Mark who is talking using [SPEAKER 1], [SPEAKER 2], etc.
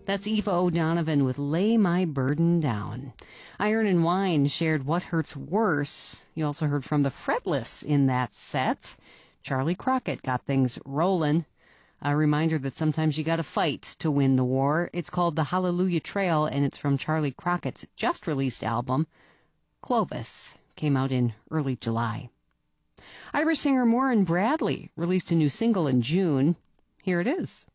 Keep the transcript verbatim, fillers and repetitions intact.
[SPEAKER 1] That's Eva O'Donovan with Lay My Burden Down. Iron and Wine shared What Hurts Worse. You also heard from the Fretless in that set. Charlie Crockett got things rolling. A reminder that sometimes you gotta fight to win the war. It's called The Hallelujah Trail, and it's from Charlie Crockett's just-released album, Clovis. Came out in early July. Irish singer Maureen Bradley released a new single in June. Here it is.